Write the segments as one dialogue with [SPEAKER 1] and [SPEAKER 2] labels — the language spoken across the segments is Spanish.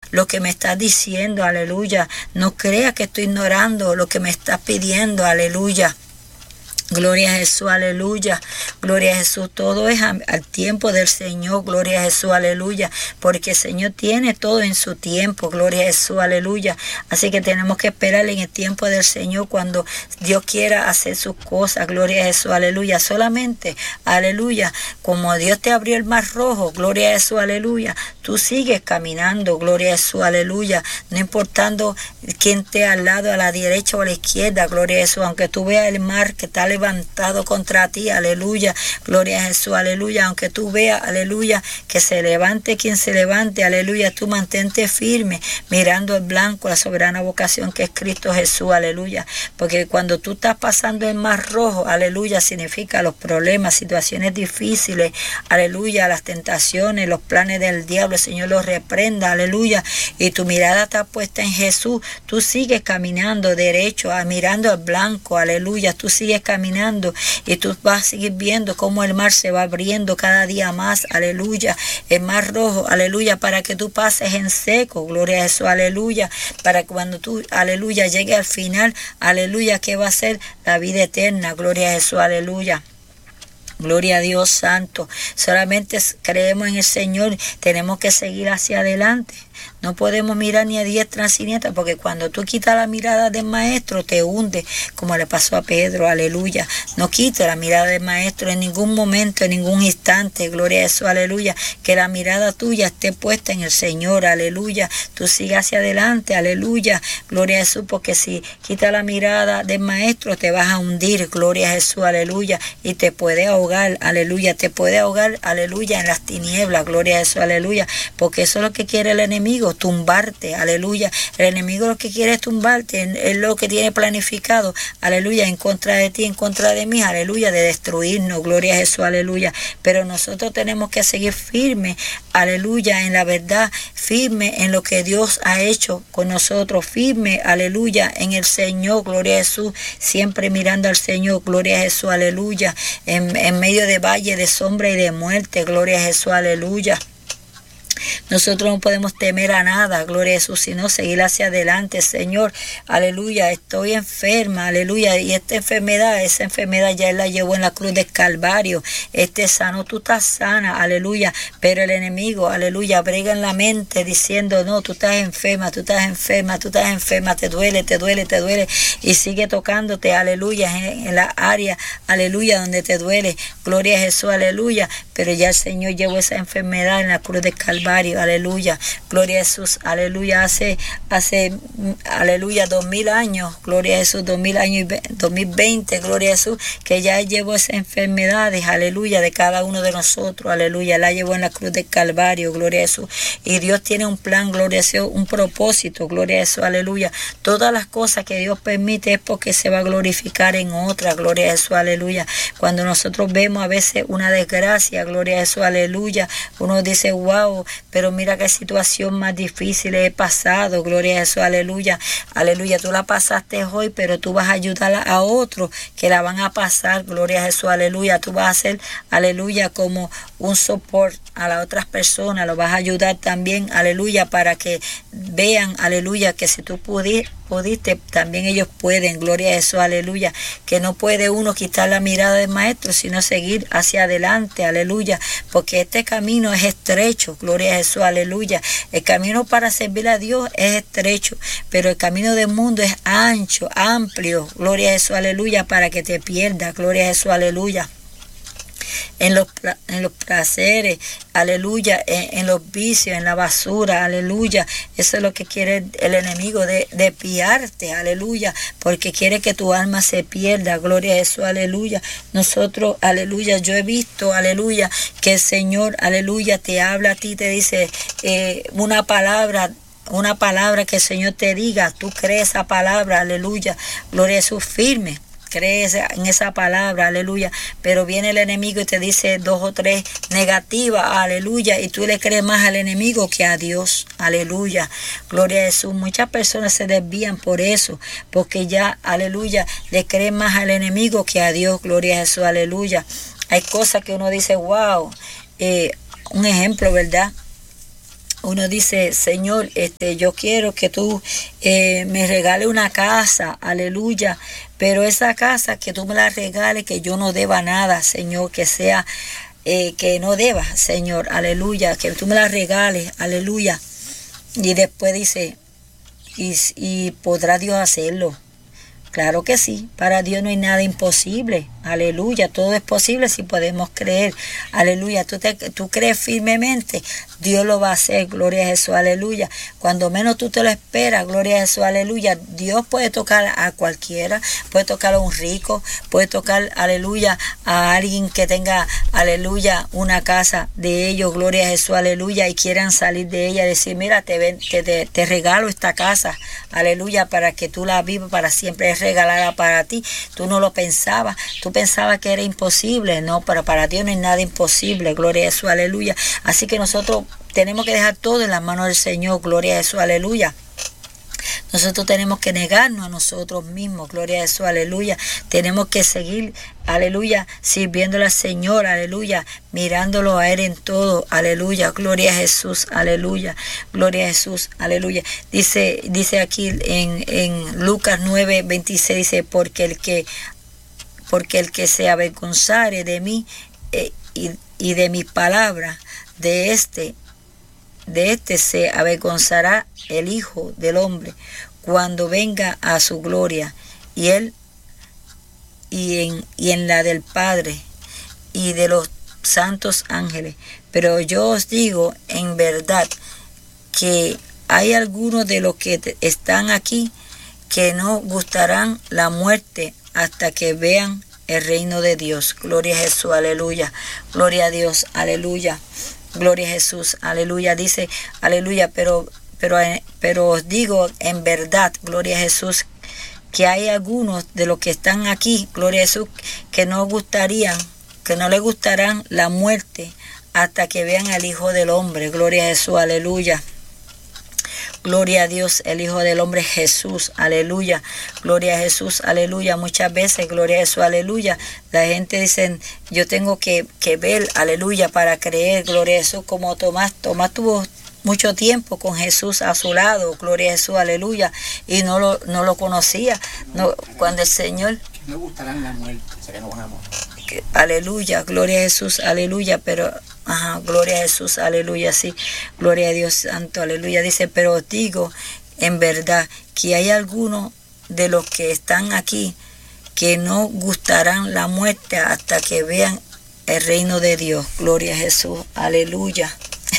[SPEAKER 1] lo que me estás diciendo, aleluya. No creas que estoy ignorando lo que me estás pidiendo, aleluya. Gloria a Jesús, aleluya. Gloria a Jesús, todo es al tiempo del Señor. Gloria a Jesús, aleluya. Porque el Señor tiene todo en su tiempo. Gloria a Jesús, aleluya. Así que tenemos que esperar en el tiempo del Señor cuando Dios quiera hacer sus cosas. Gloria a Jesús, aleluya. Solamente, aleluya. Como Dios te abrió el mar rojo, gloria a Jesús, aleluya. Tú sigues caminando, gloria a Jesús, aleluya. No importando quién esté al lado, a la derecha o a la izquierda, gloria a Jesús. Aunque tú veas el mar que está levantado contra ti, aleluya, gloria a Jesús, aleluya, aunque tú veas, aleluya, que se levante quien se levante, aleluya, tú mantente firme, mirando el blanco, la soberana vocación que es Cristo Jesús, aleluya, porque cuando tú estás pasando el mar rojo, aleluya, significa los problemas, situaciones difíciles, aleluya, las tentaciones, los planes del diablo, el Señor los reprenda, aleluya, y tu mirada está puesta en Jesús, tú sigues caminando derecho, mirando al blanco, aleluya, tú sigues caminando y tú vas a seguir viendo cómo el mar se va abriendo cada día más, aleluya, el mar rojo, aleluya, para que tú pases en seco, gloria a Jesús, aleluya, para que cuando tú, aleluya, llegue al final, aleluya, que va a ser la vida eterna, gloria a Jesús, aleluya. Gloria a Dios santo. Solamente creemos en el Señor. Tenemos que seguir hacia adelante. No podemos mirar ni a diestra ni a siniestra, porque cuando tú quitas la mirada del maestro te hunde, como le pasó a Pedro, aleluya. No quites la mirada del maestro en ningún momento, en ningún instante, gloria a Jesús, aleluya. Que la mirada tuya esté puesta en el Señor, aleluya. Tú sigas hacia adelante, aleluya. Gloria a Jesús, porque si quitas la mirada del maestro te vas a hundir, gloria a Jesús, aleluya. Y te puede ahogar, aleluya. Te puede ahogar, aleluya, en las tinieblas, gloria a Jesús, aleluya. Porque eso es lo que quiere el enemigo, tumbarte, aleluya. El enemigo lo que quiere es tumbarte, es lo que tiene planificado, aleluya, en contra de ti, en contra de mí, aleluya, de destruirnos, gloria a Jesús, aleluya. Pero nosotros tenemos que seguir firmes, aleluya, en la verdad, firme en lo que Dios ha hecho con nosotros, firme, aleluya, en el Señor, gloria a Jesús, siempre mirando al Señor, gloria a Jesús, aleluya, en medio de valle de sombra y de muerte, gloria a Jesús, aleluya. Nosotros no podemos temer a nada, gloria a Jesús, sino seguir hacia adelante, Señor, aleluya, estoy enferma, aleluya, y esa enfermedad ya Él la llevó en la cruz del Calvario, sano, tú estás sana, aleluya, pero el enemigo, aleluya, brega en la mente diciendo, no, tú estás enferma, te duele, y sigue tocándote, aleluya, en la área, aleluya, donde te duele, gloria a Jesús, aleluya, pero ya el Señor llevó esa enfermedad en la cruz del Calvario, aleluya, gloria a Jesús, aleluya, hace, aleluya, 2000 años, gloria a Jesús, 2000 años y 2020, gloria a Jesús, que ya llevó esas enfermedades, aleluya, de cada uno de nosotros, aleluya, la llevó en la cruz del Calvario, gloria a Jesús, y Dios tiene un plan, gloria a Jesús, un propósito, gloria a Jesús, aleluya, todas las cosas que Dios permite es porque se va a glorificar en otras, gloria a Jesús, aleluya, cuando nosotros vemos a veces una desgracia, gloria a Jesús, aleluya, uno dice, wow, pero mira qué situación más difícil he pasado, gloria a Jesús, aleluya, aleluya, tú la pasaste hoy, pero tú vas a ayudar a otros que la van a pasar, gloria a Jesús, aleluya, tú vas a hacer, aleluya, como un soporte a las otras personas, lo vas a ayudar también, aleluya, para que vean, aleluya, que si tú pudiste, también ellos pueden, gloria a Jesús, aleluya, que no puede uno quitar la mirada del maestro, sino seguir hacia adelante, aleluya, porque este camino es estrecho, gloria a Jesús, aleluya, el camino para servir a Dios es estrecho, pero el camino del mundo es ancho, amplio, gloria a Jesús, aleluya, para que te pierdas, gloria a Jesús, aleluya. En los placeres, aleluya, en los vicios, en la basura, aleluya. Eso es lo que quiere el enemigo, de pillarte, aleluya, porque quiere que tu alma se pierda, gloria a Jesús, aleluya. Nosotros, aleluya, yo he visto, aleluya, que el Señor, aleluya, te habla a ti, te dice una palabra que el Señor te diga, tú crees esa palabra, aleluya, gloria a Jesús, firme. Crees en esa palabra, aleluya, pero viene el enemigo y te dice 2 o 3 negativas, aleluya, y tú le crees más al enemigo que a Dios, aleluya, gloria a Jesús. Muchas personas se desvían por eso, porque ya, aleluya, le creen más al enemigo que a Dios, gloria a Jesús, aleluya. Hay cosas que uno dice, wow, un ejemplo, ¿verdad? uno dice, Señor, yo quiero que tú me regales una casa, aleluya, pero esa casa que tú me la regales, que yo no deba nada, Señor, que sea, que no deba, Señor, aleluya, que tú me la regales, aleluya. Y después dice, y podrá Dios hacerlo. Claro que sí, para Dios no hay nada imposible, aleluya, todo es posible si podemos creer, aleluya, tú crees firmemente, Dios lo va a hacer, gloria a Jesús, aleluya, cuando menos tú te lo esperas, gloria a Jesús, aleluya, Dios puede tocar a cualquiera, puede tocar a un rico, puede tocar, aleluya, a alguien que tenga, aleluya, una casa de ellos, gloria a Jesús, aleluya, y quieran salir de ella y decir, mira, te regalo esta casa, aleluya, para que tú la vivas para siempre, es regalada para ti, tú no lo pensabas, tú pensabas que era imposible, no, pero para Dios no hay nada imposible, gloria a Jesús, aleluya, así que nosotros tenemos que dejar todo en las manos del Señor, gloria a Jesús, aleluya. Nosotros tenemos que negarnos a nosotros mismos, gloria a Jesús, aleluya. Tenemos que seguir, aleluya, sirviéndole al Señor, aleluya, mirándolo a Él en todo, aleluya, gloria a Jesús, aleluya, gloria a Jesús, aleluya. Dice aquí en Lucas 9:26, dice, porque el que se avergonzare de mí y de mis palabras, de este se avergonzará el Hijo del Hombre cuando venga a su gloria y en la del Padre y de los santos ángeles. Pero yo os digo en verdad que hay algunos de los que están aquí que no gustarán la muerte hasta que vean el reino de Dios. Gloria a Jesús, aleluya. Gloria a Dios, aleluya. Gloria a Jesús, aleluya, dice, aleluya, pero os digo en verdad, gloria a Jesús, que hay algunos de los que están aquí, gloria a Jesús, que no les gustarán la muerte hasta que vean al Hijo del Hombre, gloria a Jesús, aleluya. Gloria a Dios, el Hijo del Hombre Jesús, aleluya, gloria a Jesús, aleluya. Muchas veces, gloria a Jesús, aleluya, la gente dice, yo tengo que ver, aleluya, para creer, gloria a Jesús, como Tomás tuvo mucho tiempo con Jesús a su lado, gloria a Jesús, aleluya, y no lo conocía, no, cuando el Señor...
[SPEAKER 2] No gustarán la muerte, o sea que no van a morir.
[SPEAKER 1] Aleluya, gloria a Jesús, aleluya, pero... gloria a Jesús, aleluya, sí, gloria a Dios santo, aleluya, dice, pero os digo en verdad que hay algunos de los que están aquí que no gustarán la muerte hasta que vean el reino de Dios, gloria a Jesús, aleluya.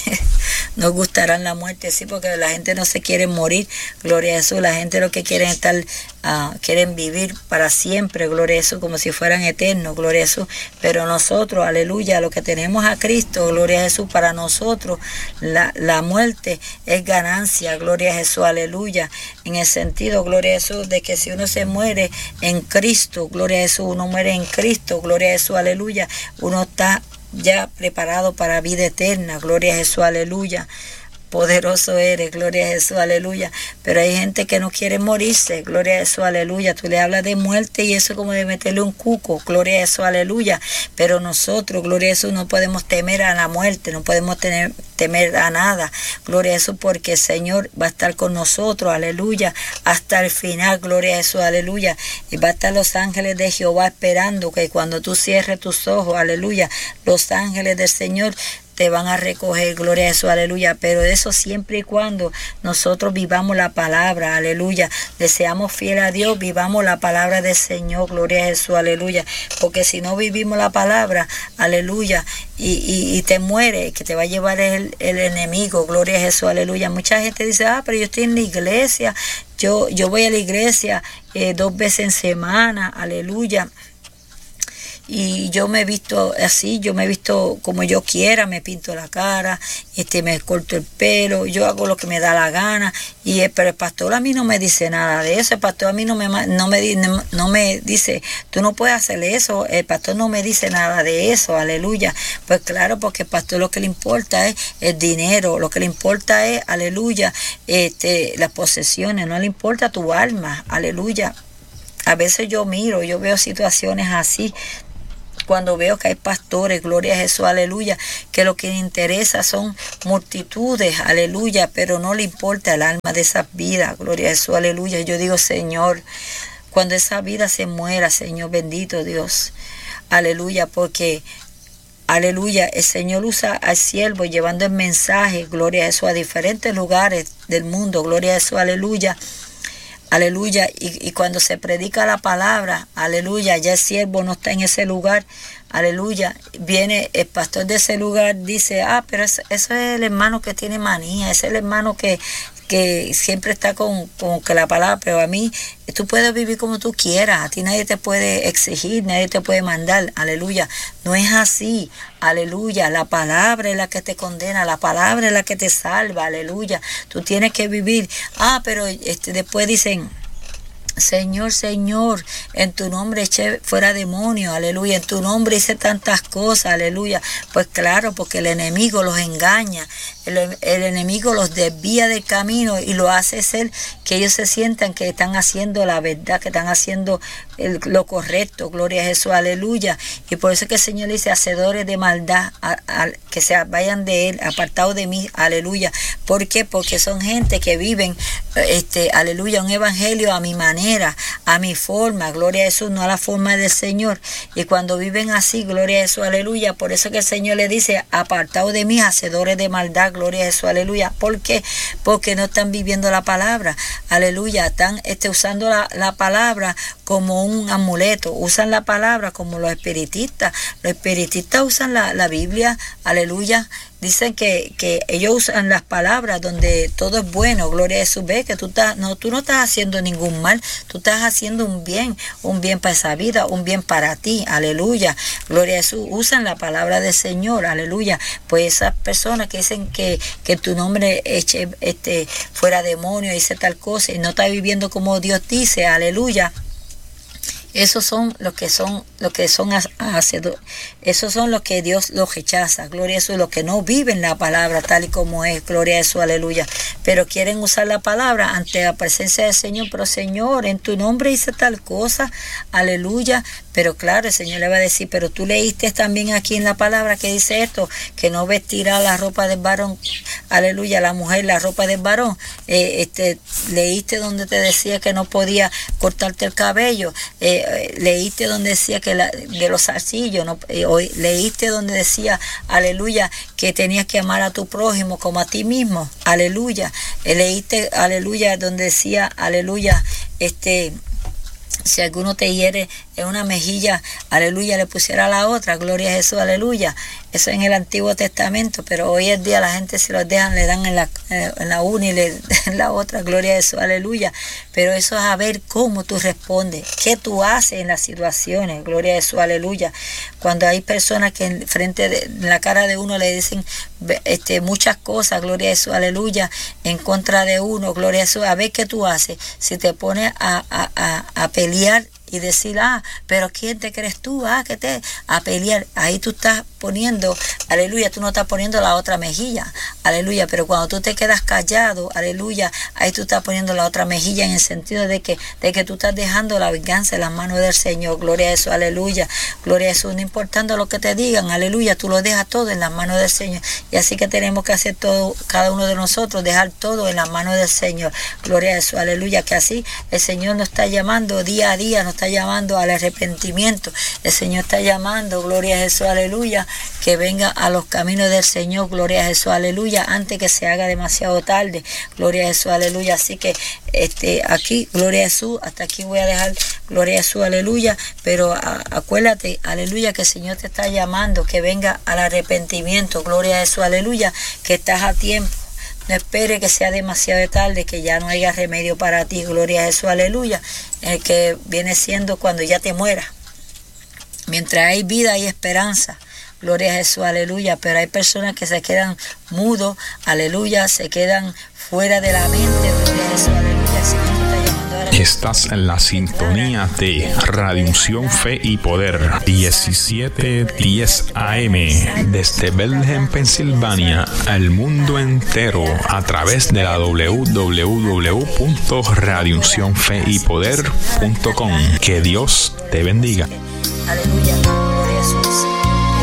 [SPEAKER 1] No gustarán la muerte, sí, porque la gente no se quiere morir, gloria a Jesús, la gente lo que quieren quieren vivir para siempre, gloria a Jesús, como si fueran eternos, gloria a Jesús, pero nosotros, aleluya, lo que tenemos a Cristo, gloria a Jesús, para nosotros la muerte es ganancia, gloria a Jesús, aleluya, en el sentido, gloria a Jesús, de que si uno se muere en Cristo, gloria a Jesús, uno muere en Cristo, gloria a Jesús, aleluya, uno está ya preparado para vida eterna, gloria a Jesús, aleluya. Poderoso eres, gloria a Jesús, aleluya. Pero hay gente que no quiere morirse, gloria a Jesús, aleluya. Tú le hablas de muerte y eso es como de meterle un cuco, gloria a Jesús, aleluya. Pero nosotros, gloria a Jesús, no podemos temer a la muerte, no podemos temer a nada, gloria a Jesús, porque el Señor va a estar con nosotros, aleluya, hasta el final, gloria a Jesús, aleluya. Y va a estar los ángeles de Jehová esperando que cuando tú cierres tus ojos, aleluya, los ángeles del Señor te van a recoger, gloria a Jesús, aleluya, pero eso siempre y cuando nosotros vivamos la palabra, aleluya, deseamos fiel a Dios, vivamos la palabra del Señor, gloria a Jesús, aleluya, porque si no vivimos la palabra, aleluya, y te muere, que te va a llevar el enemigo, gloria a Jesús, aleluya. Mucha gente dice, pero yo estoy en la iglesia, yo voy a la iglesia 2 veces en semana, aleluya. Y yo me he visto así, yo me he visto como yo quiera, me pinto la cara, me corto el pelo, yo hago lo que me da la gana, pero el pastor a mí no me dice nada de eso, el pastor a mí no me dice, tú no puedes hacer eso, el pastor no me dice nada de eso, aleluya. Pues claro, porque el pastor lo que le importa es el dinero, lo que le importa es, aleluya, las posesiones, no le importa tu alma, aleluya. A veces yo veo situaciones así, cuando veo que hay pastores, gloria a Jesús, aleluya, que lo que le interesa son multitudes, aleluya, pero no le importa el alma de esas vidas, gloria a Jesús, aleluya. Yo digo, Señor, cuando esa vida se muera, Señor, bendito Dios, aleluya, porque aleluya, el Señor usa al siervo llevando el mensaje, gloria a Jesús, a diferentes lugares del mundo, gloria a Jesús, aleluya. Aleluya, y cuando se predica la palabra, aleluya, ya el siervo no está en ese lugar, aleluya, viene el pastor de ese lugar, dice, pero eso es el hermano que tiene manía, ese es el hermano que siempre está con que la palabra, pero a mí, tú puedes vivir como tú quieras, a ti nadie te puede exigir, nadie te puede mandar, aleluya, no es así, aleluya, la palabra es la que te condena, la palabra es la que te salva, aleluya, tú tienes que vivir, pero después dicen, Señor, Señor, en tu nombre eché fuera demonios, aleluya, en tu nombre hice tantas cosas, aleluya. Pues claro, porque el enemigo los engaña, el enemigo los desvía del camino y lo hace ser que ellos se sientan que están haciendo la verdad, que están haciendo lo correcto, gloria a Jesús, aleluya. Y por eso es que el Señor dice, hacedores de maldad, que se vayan de él, apartados de mí, aleluya. ¿Por qué? Porque son gente que viven, aleluya, un evangelio a mi manera, a mi forma, gloria a Jesús, no a la forma del Señor. Y cuando viven así, gloria a Jesús, aleluya, por eso que el Señor le dice, apartados de mí, hacedores de maldad, gloria a Jesús, aleluya. ¿Por qué? Porque no están viviendo la palabra, aleluya, están usando la palabra como un amuleto, usan la palabra como los espiritistas usan la Biblia, aleluya. Dicen que ellos usan las palabras donde todo es bueno, gloria a Jesús, ve que tú no estás haciendo ningún mal, tú estás haciendo un bien para esa vida, un bien para ti, aleluya, gloria a Jesús, usan la palabra del Señor, aleluya. Pues esas personas que dicen que tu nombre eche fuera demonio, dice tal cosa y no está viviendo como Dios dice, aleluya. Esos son los que son hacedores. Esos son los que Dios los rechaza, gloria a Jesús, los que no viven la palabra tal y como es, gloria a Jesús, aleluya, pero quieren usar la palabra ante la presencia del Señor, pero Señor, en tu nombre hice tal cosa, aleluya, pero claro, el Señor le va a decir, pero tú leíste también aquí en la palabra que dice esto, que no vestirá la ropa del varón, aleluya, la mujer la ropa del varón, leíste donde te decía que no podía cortarte el cabello, leíste donde decía que de los zarcillos, leíste donde decía, aleluya, que tenías que amar a tu prójimo como a ti mismo, aleluya, leíste, aleluya, donde decía, aleluya, si alguno te hiere en una mejilla, aleluya, le pusiera la otra, gloria a Jesús, aleluya. Eso en el Antiguo Testamento, pero hoy en día la gente si los dejan, le dan en la una y le dan la otra, gloria a Jesús, aleluya. Pero eso es a ver cómo tú respondes, qué tú haces en las situaciones, gloria a Jesús, aleluya. Cuando hay personas que en la cara de uno le dicen muchas cosas, gloria a Jesús, aleluya, en contra de uno, gloria a Jesús, a ver qué tú haces. Si te pones a pelear y decir, pero ¿quién te crees tú? A pelear. Ahí tú estás poniendo, aleluya, tú no estás poniendo la otra mejilla, aleluya, pero cuando tú te quedas callado, aleluya, ahí tú estás poniendo la otra mejilla en el sentido de que tú estás dejando la venganza en las manos del Señor, gloria a Jesús, aleluya, gloria a Jesús, no importando lo que te digan, aleluya, tú lo dejas todo en las manos del Señor, y así que tenemos que hacer todo, cada uno de nosotros, dejar todo en las manos del Señor, gloria a Jesús, aleluya, que así el Señor nos está llamando día a día, nos está llamando al arrepentimiento, el Señor está llamando, gloria a Jesús, aleluya, que venga a los caminos del Señor, gloria a Jesús, aleluya, antes que se haga demasiado tarde, gloria a Jesús, aleluya. Así que aquí, gloria a Jesús, hasta aquí voy a dejar, gloria a Jesús, aleluya, pero acuérdate, aleluya, que el Señor te está llamando, que venga al arrepentimiento, gloria a Jesús, aleluya, que estás a tiempo. No espere que sea demasiado tarde, que ya no haya remedio para ti, gloria a Jesús, aleluya, el que viene siendo cuando ya te mueras. Mientras hay vida hay esperanza, gloria a Jesús, aleluya, pero hay personas que se quedan mudos, aleluya, se quedan fuera de la mente, gloria a Jesús, aleluya, el Señor te está llamando ahora.
[SPEAKER 3] Estás en la sintonía de Radio Unción Fe y Poder, 1710 AM, desde Bethlehem, Pensilvania, al mundo entero, a través de la www.radiouncionfeypoder.com. Que Dios te bendiga.
[SPEAKER 1] Aleluya.